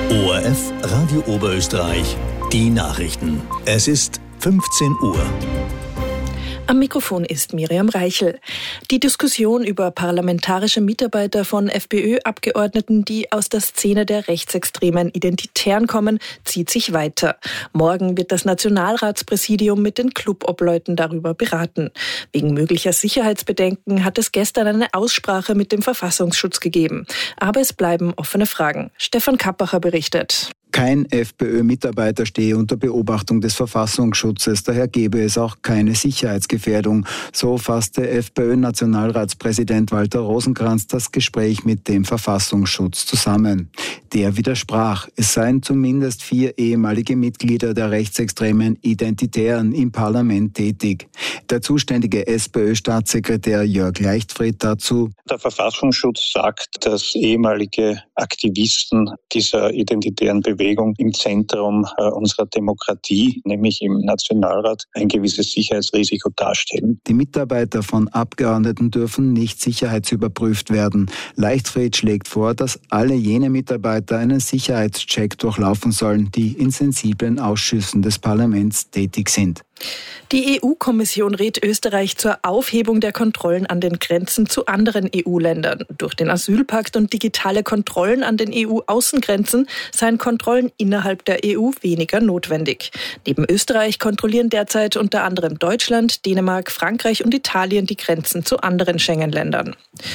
ORF Radio Oberösterreich, die Nachrichten. Es ist 15 Uhr. Am Mikrofon ist Miriam Reichel. Die Diskussion über parlamentarische Mitarbeiter von FPÖ-Abgeordneten, die aus der Szene der rechtsextremen Identitären kommen, zieht sich weiter. Morgen wird das Nationalratspräsidium mit den Clubobleuten darüber beraten. Wegen möglicher Sicherheitsbedenken hat es gestern eine Aussprache mit dem Verfassungsschutz gegeben. Aber es bleiben offene Fragen. Stefan Kappacher berichtet. Kein FPÖ-Mitarbeiter stehe unter Beobachtung des Verfassungsschutzes, daher gebe es auch keine Sicherheitsgefährdung. So fasste FPÖ-Nationalratspräsident Walter Rosenkranz das Gespräch mit dem Verfassungsschutz zusammen. Der widersprach, es seien zumindest 4 ehemalige Mitglieder der rechtsextremen Identitären im Parlament tätig. Der zuständige SPÖ-Staatssekretär Jörg Leichtfried dazu: Der Verfassungsschutz sagt, dass ehemalige Aktivisten dieser identitären Bewegung im Zentrum unserer Demokratie, nämlich im Nationalrat, ein gewisses Sicherheitsrisiko darstellen. Die Mitarbeiter von Abgeordneten dürfen nicht sicherheitsüberprüft werden. Leichtfried schlägt vor, dass alle jene Mitarbeiter einen Sicherheitscheck durchlaufen sollen, die in sensiblen Ausschüssen des Parlaments tätig sind. Die EU-Kommission rät Österreich zur Aufhebung der Kontrollen an den Grenzen zu anderen EU-Ländern. Durch den Asylpakt und digitale Kontrollen an den EU-Außengrenzen seien Kontrollen innerhalb der EU weniger notwendig. Neben Österreich kontrollieren derzeit unter anderem Deutschland, Dänemark, Frankreich und Italien die Grenzen zu anderen Schengen-Ländern.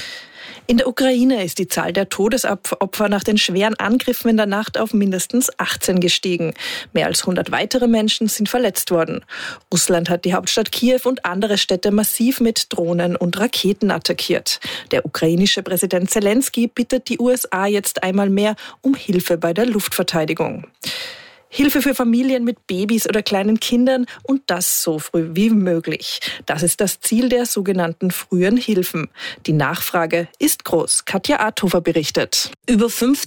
In der Ukraine ist die Zahl der Todesopfer nach den schweren Angriffen in der Nacht auf mindestens 18 gestiegen. Mehr als 100 weitere Menschen sind verletzt worden. Russland hat die Hauptstadt Kiew und andere Städte massiv mit Drohnen und Raketen attackiert. Der ukrainische Präsident Zelensky bittet die USA jetzt einmal mehr um Hilfe bei der Luftverteidigung. Hilfe für Familien mit Babys oder kleinen Kindern und das so früh wie möglich. Das ist das Ziel der sogenannten frühen Hilfen. Die Nachfrage ist groß. Katja Arthofer berichtet. Über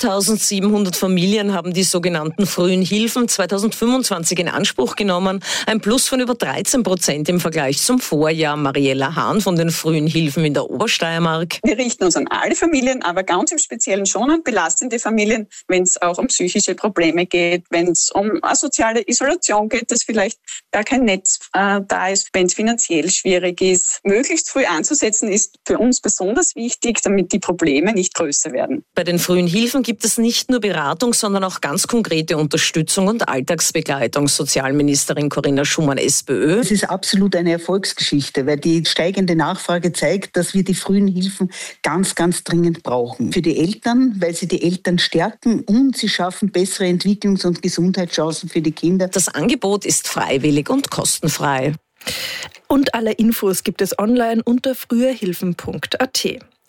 5.700 Familien haben die sogenannten frühen Hilfen 2025 in Anspruch genommen. Ein Plus von über 13% im Vergleich zum Vorjahr. Mariella Hahn von den frühen Hilfen in der Obersteiermark. Wir richten uns an alle Familien, aber ganz im Speziellen schon an belastende Familien, wenn es auch um psychische Probleme geht, wenn es um soziale Isolation geht, dass vielleicht gar kein Netz da ist, wenn es finanziell schwierig ist. Möglichst früh anzusetzen ist für uns besonders wichtig, damit die Probleme nicht größer werden. Bei den frühen Hilfen gibt es nicht nur Beratung, sondern auch ganz konkrete Unterstützung und Alltagsbegleitung. Sozialministerin Corinna Schumann, SPÖ. Es ist absolut eine Erfolgsgeschichte, weil die steigende Nachfrage zeigt, dass wir die frühen Hilfen ganz, ganz dringend brauchen. Für die Eltern, weil sie die Eltern stärken und sie schaffen bessere Entwicklungs- und Gesundheitschancen für die Kinder. Das Angebot ist freiwillig und kostenfrei. Und alle Infos gibt es online unter früherhilfen.at.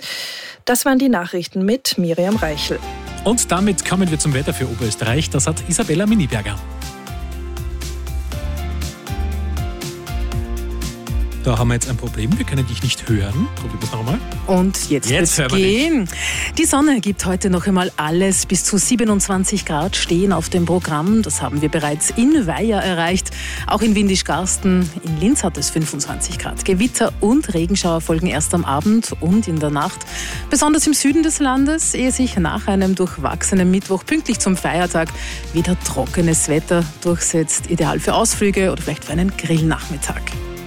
Das waren die Nachrichten mit Miriam Reichel. Und damit kommen wir zum Wetter für Oberösterreich. Das hat Isabella Miniberger. Da haben wir jetzt ein Problem, wir können dich nicht hören. Probieren wir es nochmal. Und jetzt wird's gehen. Die Sonne gibt heute noch einmal alles. Bis zu 27 Grad stehen auf dem Programm. Das haben wir bereits in Weiher erreicht. Auch in Windischgarsten. In Linz hat es 25 Grad. Gewitter und Regenschauer folgen erst am Abend und in der Nacht. Besonders im Süden des Landes, ehe sich nach einem durchwachsenen Mittwoch pünktlich zum Feiertag wieder trockenes Wetter durchsetzt. Ideal für Ausflüge oder vielleicht für einen Grillnachmittag.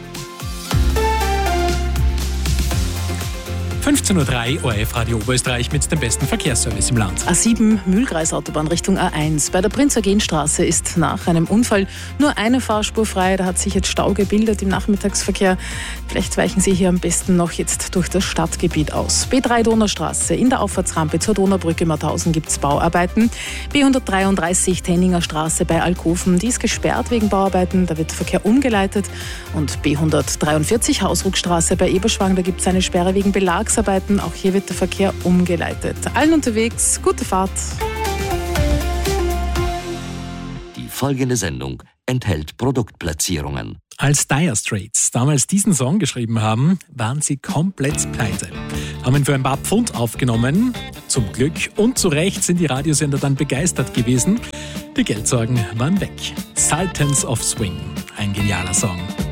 15.03 Uhr, ORF Radio Oberösterreich mit dem besten Verkehrsservice im Land. A7 Mühlkreisautobahn Richtung A1. Bei der Prinz-Eugen-Straße ist nach einem Unfall nur eine Fahrspur frei. Da hat sich jetzt Stau gebildet im Nachmittagsverkehr. Vielleicht weichen Sie hier am besten noch jetzt durch das Stadtgebiet aus. B3 Donaustraße, in der Auffahrtsrampe zur Donaubrücke Mauthausen gibt es Bauarbeiten. B133 Tenninger Straße bei Alkoven, die ist gesperrt wegen Bauarbeiten. Da wird der Verkehr umgeleitet. Und B143 Hausruckstraße bei Eberschwang, da gibt es eine Sperre wegen Belagsarbeiten. Auch hier wird der Verkehr umgeleitet. Allen unterwegs, gute Fahrt. Die folgende Sendung enthält Produktplatzierungen. Als Dire Straits damals diesen Song geschrieben haben, waren sie komplett pleite. Haben ihn für ein paar Pfund aufgenommen. Zum Glück und zu Recht sind die Radiosender dann begeistert gewesen. Die Geldsorgen waren weg. Sultans of Swing, ein genialer Song.